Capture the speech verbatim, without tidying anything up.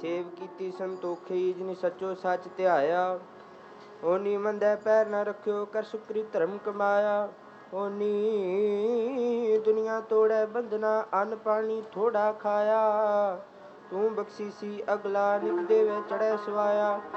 Save ਕੀਤੀ ਸੰਤੋਖੀ ਜਿਨ ਸੱਚੋ ਸੱਚ ਧਿਆਇਆ। ਓਨੀ ਮੰਦੇ ਪੈਰ ਨਾ ਰੱਖਿਓ ਕਰ ਸੁਕਰੀ ਧਰਮ ਕਮਾਇਆ। ਓਨੀ ਦੁਨੀਆ ਤੋੜੈ ਬੰਧਨਾ ਅੰਨ ਪਾਣੀ ਥੋੜਾ ਖਾਇਆ। ਤੂੰ ਬਖਸ਼ੀਸੀ ਅਗਲਾ ਨਿਤ ਦੇਵੇ ਚੜ੍ਹੈ ਸਵਾਇਆ।